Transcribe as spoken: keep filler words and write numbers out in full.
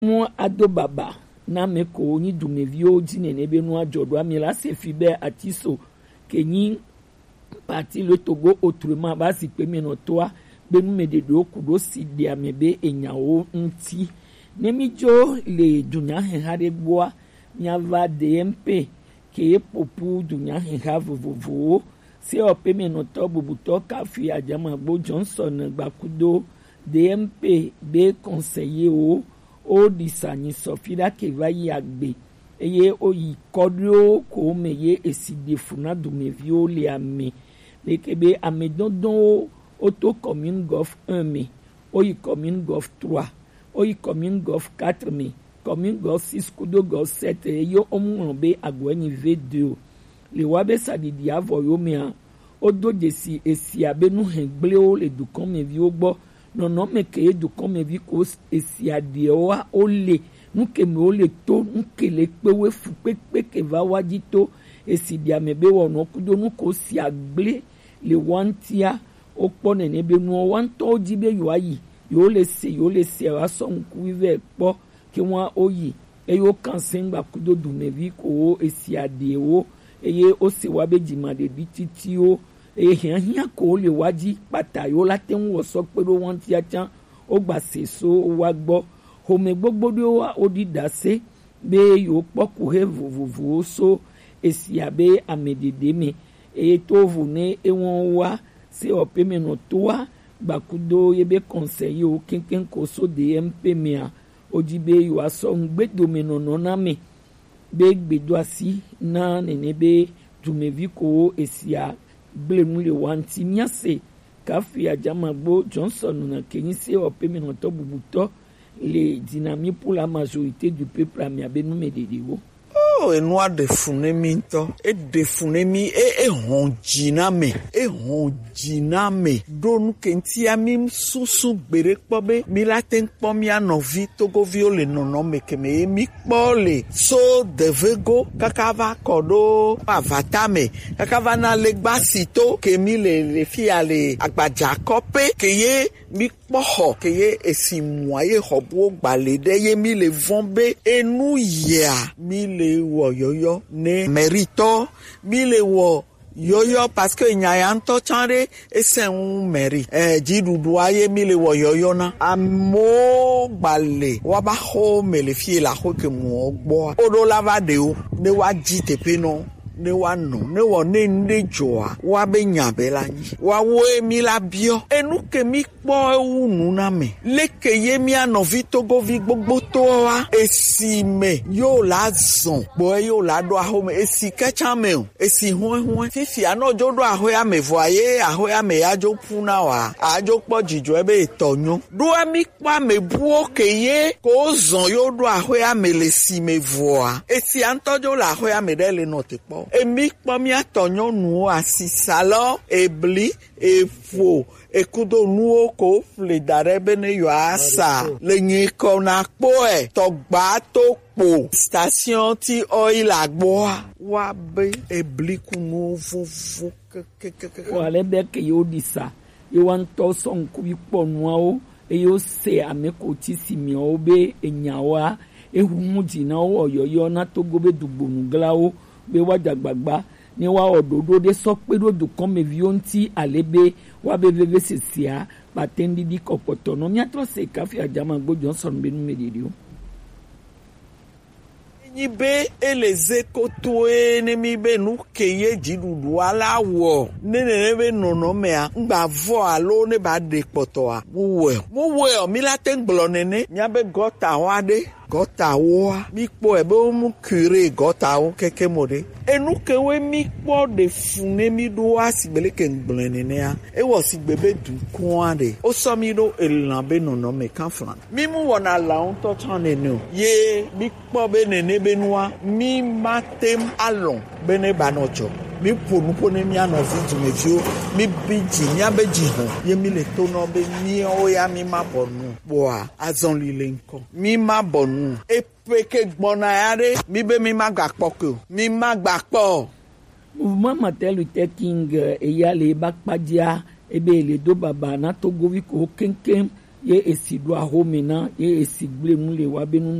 mu ado baba na me ko ni dumevio dine ne be no ajodo amila se fi be atiso kenyi parti le Togo autrement ba si pe mi no toa be nu me de do kudo si de amebe enyawo nti ne mi jo le dunya he hare boa nyava D M P ke popu dunya he ha vovovo se ope mi no to bubuto ka fi ajama gbo Johnson gbakudo D M P be conseiller o o disani sofida ke va yi agbe eye oyi kodro ko meye eside funa dumevio le ame le kebe ame dondon auto commune golf un mai oyi commune golf trois oyi commune golf quatre mai commune golf six kudo golf sept yo omumbe agweni V deux le wabe sadidi avoyo mea odo desi esi abenu hengble o le dukon mevio gbo non non me ke du comme vi ko esi adioa ole nuke me ole to nuke le pewe fu pepe ke va wajito esi dia me be wono kudo nuko si agble le wantia opone ne be nu wanto jibe yo ayi yo le se yo le se aso nku ive po ke won oyi e yo kansen gba kudo du me vi ko esi adeo eye o se wa be jimade bititi o e hian hian ko le waji pata yo laten wo so pe ro won ti achan o gba seso wa gbo home gbogbo do wa odidase be yo poku he vovovo so esi abe amedede me e to vu ne e won wa se ope me no to wa gbakudo ye be conseiller o kinkin ko so D M P me a ojibe yo aso ngbedo me no no na me be gbedo asi na nene be dumevi ko esi a blemu le wanti miase kafi ajamagbo Johnson na kenyi se ope mi no to bubuto le dynamique pour la majorité du peuple amiabenu medediwo oh enwa de funemi nto e de funemi e e honjina me e honjina me donu kenti ami susu gbere pobe mi laten pomi anovi togo viole nono me keme mi pole so devego kakava kodo avatame kakava na legbasito kemi le le fi ale agbaja kope keye mi poho keye esimwaye hobo gbalede ye mi le vombe enu ya mi le wo yoyo ne mérito mi le wo yoyo parce que nyayanto chande esen meri eh jidudu aye mi le wo yoyo na amo gbale wa ba ho me le fie la ho ke mo gbo odo lava de o ne wa ji tepe no ne wa no ne wo ne nde joa wa be nyabela nyi wa wo emi la bio enu ke mi po unu na me leke ye mi anovi togo vi gbogbo to wa esi me yo la zon bo yo la do aho me esi kecha me esi hon hon fifi anojo do aho ya me voye aho ya me ajo puna wa ajo po jijo ebe itonyo do mi pa me buo ke ye ko zon yo do aho ya me le si me voa esi antojo la aho ya me dele no te po emi po mi atonyo nu asisalo ebli efo ekudo nu ko fle darebe ne yo asa le nyi ko na po e to gba to po station ti oil agbo wa be ebli kunu fufu wa le be ke yo disa yo wan to son ku bi po nu o e yo se ameko ti simi o be enyawa ehumu jina o yoyo na to gobe dugbonu glawo be wajagbagba ni wa ododo de so pe do kan me vionti alebe wa be veve sesia patendi di kopoto no miatro se kafi ajama gbo Johnson be nu mededio ni be eleze koto e ne mi be nu keye jidudu ala wo ne ne be nono me a ngba vo alo ne ba de poto a wo we wo we o mi la ten glonene nya be gota wa de gota wo mi po e be mu kure gota wo keke mode enu kewe mi po de fune mi do asigbele ke glonene a e wo sigbebe du kwa de o so mi do elan be nono me kan fran mi mu wona la on to chan enu ye mi po be nene benua mi matem alon bene banojo mi ponu ponu mi anovi dumevio mi biji nya beji ho ye mi le to no be mi o ya mi ma bonu boa azon lile nko mi ma bonu e peke gbona yare mi be mi ma gbapo mi ma gbapo mouvement Martin Luther King e ya le bakpadia ebe le do baba na togo wi ko kenken ye esi do ahome na ye esi gble nu le wa be nu